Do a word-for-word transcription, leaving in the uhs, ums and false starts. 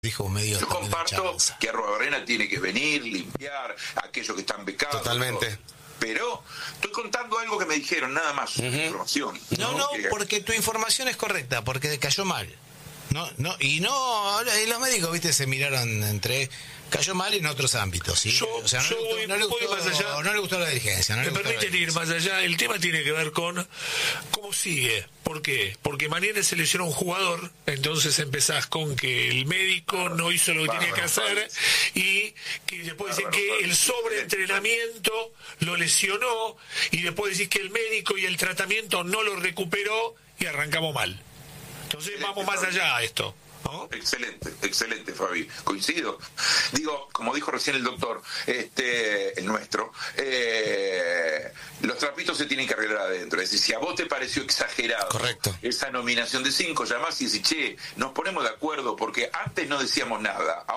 dijo medio. Yo comparto que Arruabarrena tiene que venir, limpiar a aquellos que están becados. Totalmente. Todo. Pero estoy contando algo que me dijeron, nada más, uh-huh. información. No, no, no que... porque tu información es correcta, porque cayó mal. No, no, y no, y los médicos, viste, se miraron entre... Cayó mal en otros ámbitos, ¿sí? Yo, o sea, no, yo le gustó, no, le gustó, más allá, no le gustó la dirigencia. No me permiten ir más allá. El tema tiene que ver con cómo sigue. ¿Por qué? Porque mañana se lesionó un jugador, entonces empezás con que el médico no hizo lo que tenía que hacer y que después dicen que el sobreentrenamiento lo lesionó y después decís que el médico y el tratamiento no lo recuperó y arrancamos mal. Entonces vamos más allá a esto. ¿No? Excelente, excelente, Fabi. Coincido. Digo, como dijo recién el doctor, este, el nuestro, eh, los trapitos se tienen que arreglar adentro. Es decir, si a vos te pareció exagerado Correcto. esa nominación de cinco, llamás y decís, che, nos ponemos de acuerdo, porque antes no decíamos nada.